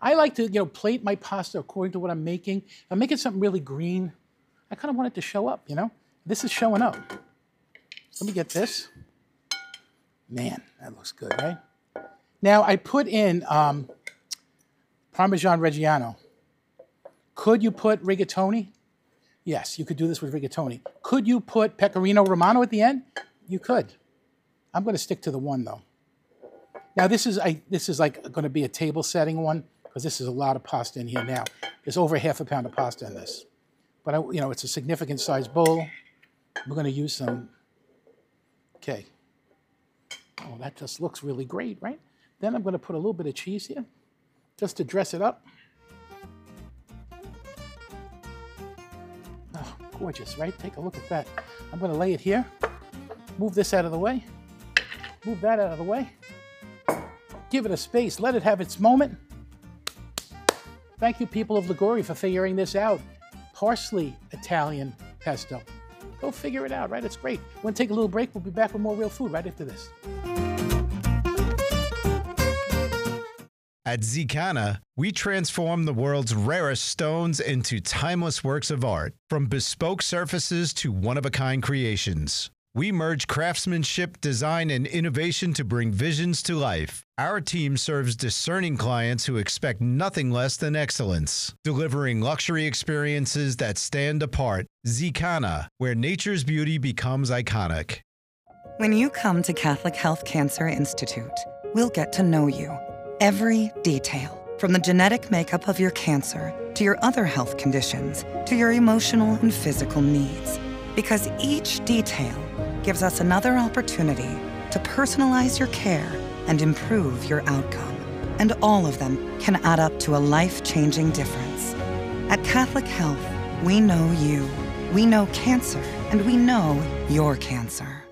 I like to, plate my pasta according to what I'm making. If I'm making something really green, I kind of want it to show up, This is showing up. Let me get this. Man, that looks good, right? Now, I put in Parmesan Reggiano. Could you put rigatoni? Yes, you could do this with rigatoni. Could you put Pecorino Romano at the end? You could. I'm going to stick to the one, though. Now, this is like going to be a table setting one, because this is a lot of pasta in here now. There's over half a pound of pasta in this. But, it's a significant size bowl. We're going to use some. Okay. Oh, that just looks really great, right? Then I'm going to put a little bit of cheese here, just to dress it up. Oh, gorgeous, right? Take a look at that. I'm going to lay it here. Move this out of the way. Move that out of the way. Give it a space. Let it have its moment. Thank you, people of Liguori, for figuring this out. Parsley Italian pesto. Go figure it out, right? It's great. We're going to take a little break. We'll be back with more real food right after this. At Zicana, we transform the world's rarest stones into timeless works of art, from bespoke surfaces to one-of-a-kind creations. We merge craftsmanship, design, and innovation to bring visions to life. Our team serves discerning clients who expect nothing less than excellence, delivering luxury experiences that stand apart. Zicana, where nature's beauty becomes iconic. When you come to Catholic Health Cancer Institute, we'll get to know you. Every detail, from the genetic makeup of your cancer to your other health conditions to your emotional and physical needs. Because each detail gives us another opportunity to personalize your care and improve your outcome. And all of them can add up to a life-changing difference. At Catholic Health, we know you, we know cancer, and we know your cancer.